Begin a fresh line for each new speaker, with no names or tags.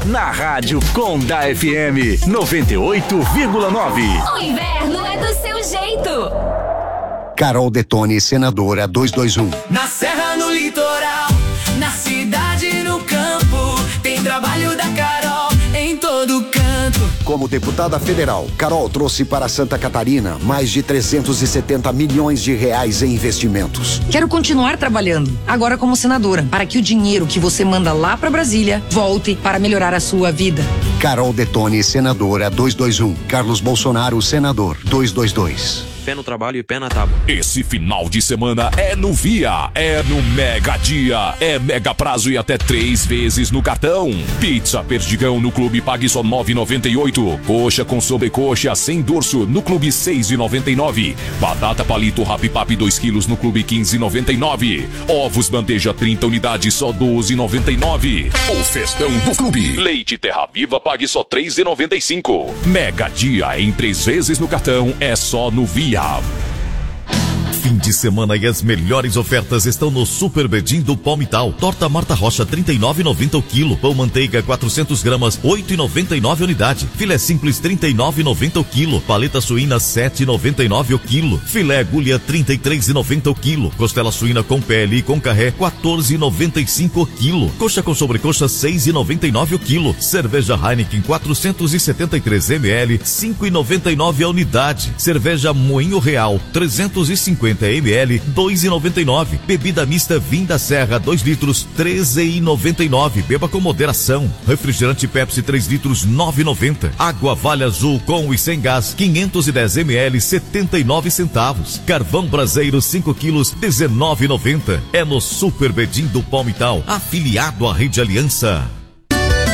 na Rádio Conda FM 98,9.
O inverno é do seu jeito.
Carol Detone, senadora 221.
Na serra, no litoral, na cidade, no campo, tem trabalho da Carol em todo canto.
Como deputada federal, Carol trouxe para Santa Catarina mais de 370 milhões de reais em investimentos.
Quero continuar trabalhando, agora como senadora, para que o dinheiro que você manda lá para Brasília volte para melhorar a sua vida.
Carol Detone, senadora 221. Carlos Bolsonaro, senador 222.
Pé no trabalho e pé na tábua.
Esse final de semana é no Via, é no Mega Dia, é mega prazo e até 3 vezes no cartão. Pizza Perdigão no Clube pague só R$ 9,98. Coxa com sobrecoxa sem dorso no Clube R$ 6,99. Batata palito Rapipap 2 quilos no Clube R$ 15,99. Ovos bandeja 30 unidades só R$ 12,99. O festão do Clube. Leite Terra Viva pague só R$ 3,95. Mega Dia em 3 vezes no cartão é só no Via.
Fim de semana e as melhores ofertas estão no Super Bedim do Palmital. Torta Marta Rocha, R$ 39,90 o quilo. Pão manteiga, 400 gramas, R$ 8,99 a unidade. Filé simples, R$ 39,90 o quilo. Paleta suína, R$ 7,99 o quilo. Filé agulha, R$ 33,90 o quilo. Costela suína com pele e com carré, R$ 14,95 o quilo. Coxa com sobrecoxa, R$ 6,99 o quilo. Cerveja Heineken, 473 ml, R$ 5,99 a unidade. Cerveja Moinho Real, 350 ml, 2,99. Bebida mista Vinho da Serra, 2 litros, 13,99. Beba com moderação. Refrigerante Pepsi 3 litros, 9,90. Água Vale Azul com e sem gás, 510 ml, 79 centavos. Carvão Braseiro 5 quilos, 19,90. É no Super Bedim do Palmital, afiliado à Rede Aliança.